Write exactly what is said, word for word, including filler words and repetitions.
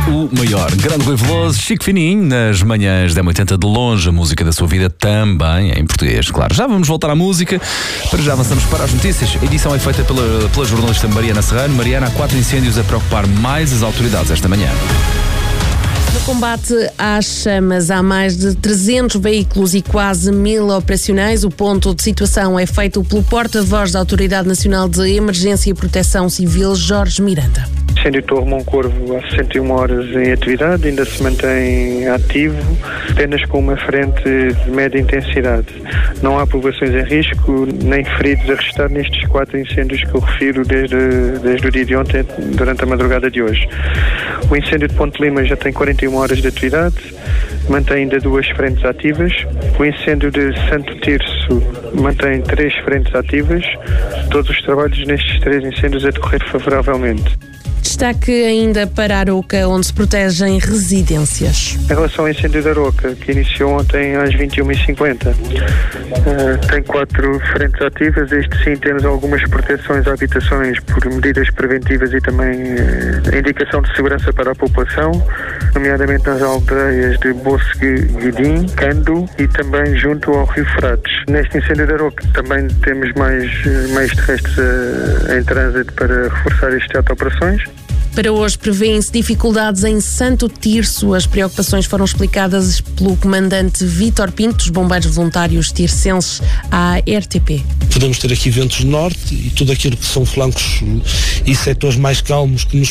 o maior. Grande Rui Veloso, Chico Fininho, nas manhãs da M oitenta, de longe, a música da sua vida também em português, claro. Já vamos voltar à música, para já avançamos para as notícias. A edição é feita pela, pela jornalista Mariana Serrano. Mariana, há quatro incêndios a preocupar mais as autoridades esta manhã. No combate às chamas, há mais de trezentos veículos e quase mil operacionais. O ponto de situação é feito pelo porta-voz da Autoridade Nacional de Emergência e Proteção Civil, Jorge Miranda. O incêndio Torre Moncorvo há sessenta e uma horas em atividade, ainda se mantém ativo, apenas com uma frente de média intensidade. Não há populações em risco, nem feridos a restar nestes quatro incêndios que eu refiro desde, desde o dia de ontem, durante a madrugada de hoje. O incêndio de Ponte Lima já tem quarenta e uma horas de atividade, mantém ainda duas frentes ativas. O incêndio de Santo Tirso mantém três frentes ativas. Todos os trabalhos nestes três incêndios a decorrer favoravelmente. Destaque ainda para a Aroca, onde se protegem residências. Em relação ao incêndio da Aroca, que iniciou ontem às vinte e uma e cinquenta, uh, tem quatro frentes ativas. Este sim, temos algumas proteções a habitações por medidas preventivas e também uh, indicação de segurança para a população, nomeadamente nas aldeias de Bosque-Guidim, Cando e também junto ao Rio Frates. Neste incêndio da Aroca também temos mais meios terrestres uh, em trânsito para reforçar este teatro de operações. Para hoje prevêem-se dificuldades em Santo Tirso. As preocupações foram explicadas pelo comandante Vítor Pinto, dos Bombeiros Voluntários Tirsenses, à R T P. Podemos ter aqui ventos de norte e tudo aquilo que são flancos e setores mais calmos que nos